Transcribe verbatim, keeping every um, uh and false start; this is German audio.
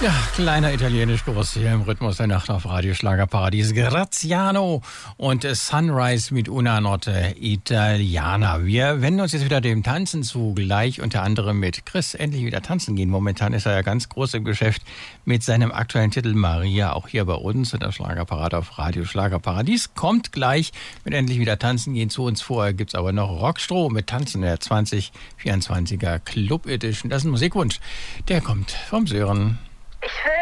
Ja, kleiner Italienisch-Kurs hier im Rhythmus der Nacht auf Radio Schlagerparadies. Graziano und Sunrise mit Una Notte Italiana. Wir wenden uns jetzt wieder dem Tanzen zu, gleich unter anderem mit Chris endlich wieder tanzen gehen. Momentan ist er ja ganz groß im Geschäft mit seinem aktuellen Titel Maria, auch hier bei uns in der Schlagerparade auf Radio Schlagerparadies. Kommt gleich mit endlich wieder tanzen gehen zu uns. Vorher gibt's aber noch Rockstroh mit Tanzen der zwanzig vierundzwanziger Club Edition. Das ist ein Musikwunsch. Der kommt vom Sören. Ich will